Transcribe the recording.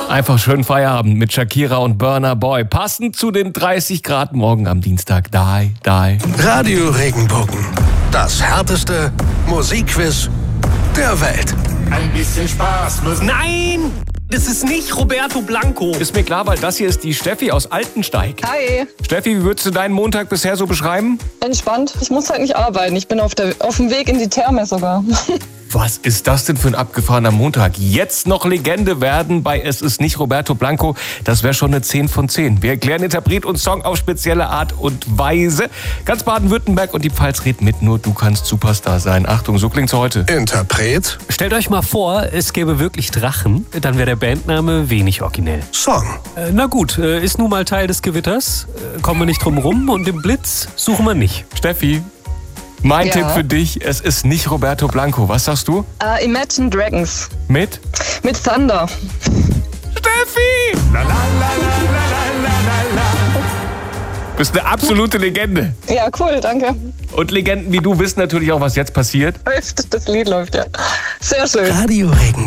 Einfach schön Feierabend mit Shakira und Burna Boy. Passend zu den 30 Grad morgen am Dienstag. Die. Radio Regenbogen. Das härteste Musikquiz der Welt. Ein bisschen Spaß muss. Nein! Das ist nicht Roberto Blanco. Ist mir klar, weil das hier ist die Steffi aus Altensteig. Hi, Steffi, wie würdest du deinen Montag bisher so beschreiben? entspannt. Ich muss halt nicht arbeiten. Ich bin auf dem Weg in die Therme sogar. Was ist das denn für ein abgefahrener Montag? Jetzt noch Legende werden bei Es ist nicht Roberto Blanco. Das wäre schon eine 10 von 10. Wir erklären Interpret und Song auf spezielle Art und Weise. Ganz Baden-Württemberg und die Pfalz redet mit. Nur du kannst Superstar sein. Achtung, so klingt's heute. Interpret, Stellt euch mal vor, es gäbe wirklich Drachen. Dann wäre der Bandname wenig originell. Song. Na gut, ist nun mal Teil des Gewitters. Kommen wir nicht drum rum und den Blitz suchen wir nicht. Steffi, mein Ja. Tipp für dich, es ist nicht Roberto Blanco. Was sagst du? Imagine Dragons. Mit? Mit Thunder. Steffi! Bist eine absolute Legende. Ja, cool, danke. Und Legenden wie du wissen natürlich auch, was jetzt passiert. Das Lied läuft ja. Sehr schön. Radio Regenbogen.